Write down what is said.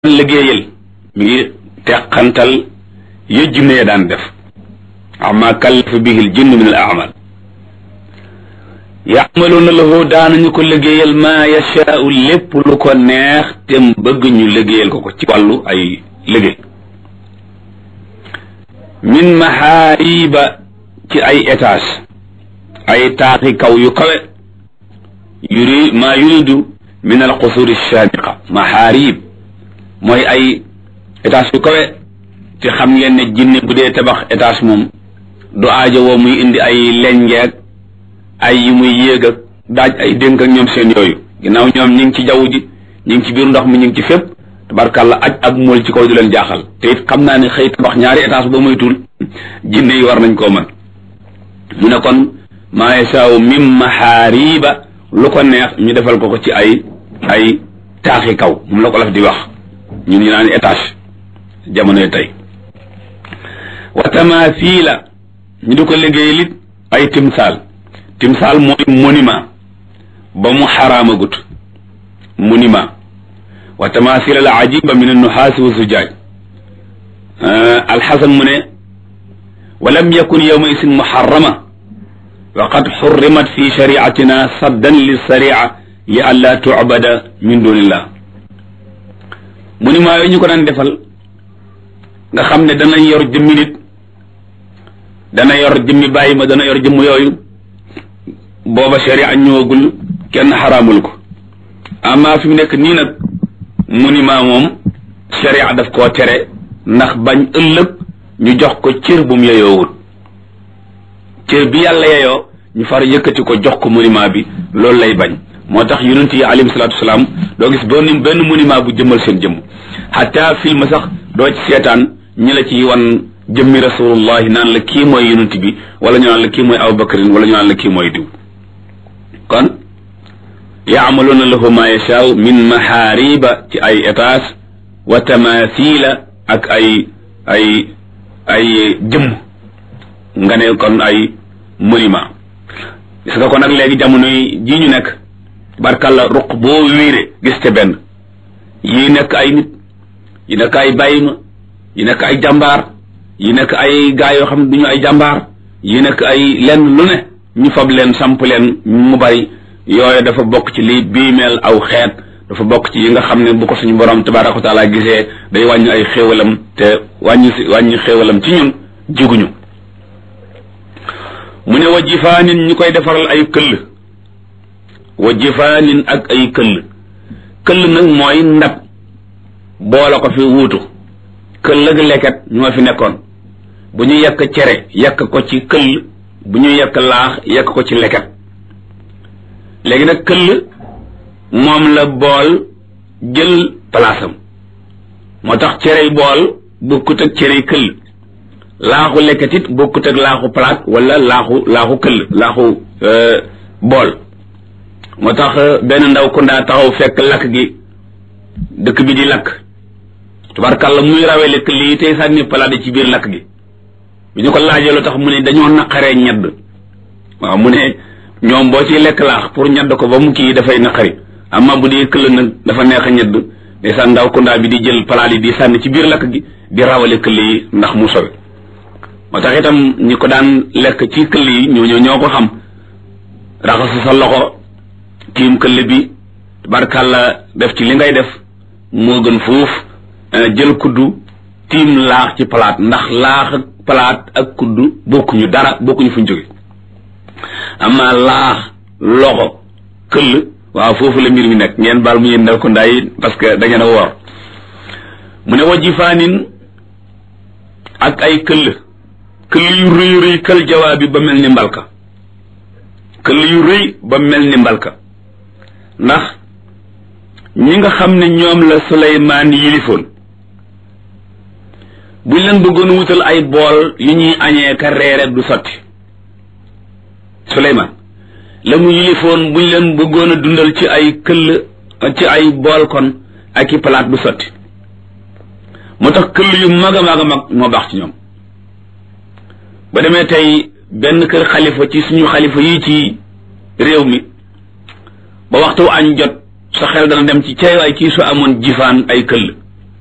liggéeyal mi ngi teqantal ya jinne ya daan def amma kallafa bihi al jinn min al a'mal yaamaluuna lahu daanañu ko liggéeyal ma yashaa'u lépp lu ko neex te bëgg ñu liggéeyal ko ko ci wàllu ay liggéey min mahaariba ci ay étage ay taaxi kaw yu kawe yuridu min al qusuri shaamiqa mahaarib mooy ay étage yu kawe te xam ngeen ne jinne bu dee tabax étage moom du aajo woo muy indi ay lenjeeg ay yi muy yéeg ak daaj ay dénk ak ñoom seen yooyu ginnaaw ñoom ñi ngi ci jaww ji ñi ngi ci biir ndox mi ñi ngi ci fépp tabarkàlla aj ak mool ci kaw du leen jaaxal te it xam naa ne xëy tabax ñaari étage ba muy tul jinne yi war nañ koo mën mu ne kon maa yasaaw mim mahaariba lu ko neex ñu defal ko ko ci ay taaxi kaw moom la ko laf di wax ñun ñu naan étage jamonoy tey wa tamathila ñu di ko liggéey lit ay timsaal mooy monument ba mu xaraamagut monument wa tamathila al ajiba min annuhaasi wa zujaaj alxasan mu ne wa lam yakun yawma isin muharrama wa qad xurrimat fi shariatina saddan lissaria li an la tucbada min dunillah monument yooyu ñu ko daan defal nga xam ne dana yor jëmmi nit dana yor jëmmi bàyyi ma dana yor jëmm yooyu booba sharia ñëwagul kenn xaraamul ko amma fi mu nekk nii nag monument moom sharia daf koo tere ndax bañ ëllëg ñu jox ko cër bu mu yeyoowul cër bi yàlla yeyoo ñu far yëkkati ko jox ko monument bi loolu lay bañ moo tax yonent yi alayhim salaatu wasalaam doo gis benn monument bu jëmmal seen jëmm xataa film sax doo ci seetaan ñi la ci wan jëmmi rasulullahi naan la kii mooy yonent bi wala ñu naan la kii mooy abubakarin wala ñu naan la kii mooy diw kon yaamaluuna lahu ma yashaaw min mahaariba ci ay étage wa tamathila ak ay jëmm nga ne kon ay monument gis nga ko nag léegi jamono ji ñu nekk barkalla ruq boo wiire gis te benn yi nekk ay nit yi nekk ay bàyyima yi nekk ay jàmbaar yi nekk ay gaa yoo xam ne du ñu ay jàmbaar yi nekk ay lenn lu ne ñu fab leen samp leen mu bari yooyu dafa bokk ci liy biimeel aw xeet dafa bokk ci yi nga xam ne bu ko suñu borom tabaaraka wa taala gisee day wàññi ay xéewalam te wàññi xéewalam ci ñun jiguñu mu ne wa jifaanin ñu koy defaral ay këll wa jifaanin ak ay këll nag mooy ndab boole ko fi wuutu këll ak leket ñoo fi nekkoon bu ñu yekk cere yekk ko ci këll bu ñu yekk laax yekk ko ci leket léegi nag këll moom la bool jël palaasam moo tax cerey bool bokkut ak cerey këll laaxu leket it bokkut ak laaxu palaat wala laaxu këll laaxu bool moo tax benn ndaw ku ndaa taxaw fekk lakk gi dëkk bi di lakk tubarkàlla muy rawele këll yi tey sànni palaat ci biir lakk gi bi ñu ko laajee lu tax mu ne dañoo naqaree ñedd waaw mu ne ñoom boo ciy lekk laax pour ñedd ko ba mu kii dafay naqari amma bu dee këll nag dafa neex a ñedd ndeysaan ndaw kundaa bi di jël palaat yi di sànni ci biir lakk gi di rawale këll yi ndax mu sowe moo tax itam ñi ko daan lekk ci këll yi ñoo ko xam raxasu sa loxo tiim këll bi barkàlla def ci li ngay def moo gën foofu jël kuddu tiim laax ci palaat ndax laax ak palaat ak kuddu bokkuñu dara bokkuñu fuñ jóge amma laax loxo këll waaw foofu la mbir mi nekk ngeen baal mu yéen ndaw ko ndaay parce que da ngeen a woor mu ne wajifaanin ak ay këll yu rëy rëy kël jawaabi ba mel ni mbalka këll yu rëy ba mel ni mbalka ndax ñi nga xam ne ñoom la Suleymaan yilifoon buñ leen bëggoon wutal ay bool yu ñuy añee ka reere du sotti Suleymaan la mu yilifoon buñ leen bëggoon a dundal ci ay këll ci ay bool kon ak i palaat du sotti moo tax këll yu mag a mag a mag moo baax ci ñoom ba demee tey benn kër xalifa ci suñu xalifa yi ci réew mi ba waxtu añ jot sa xel dana dem ci cay waay kii su amoon jifaan ay këll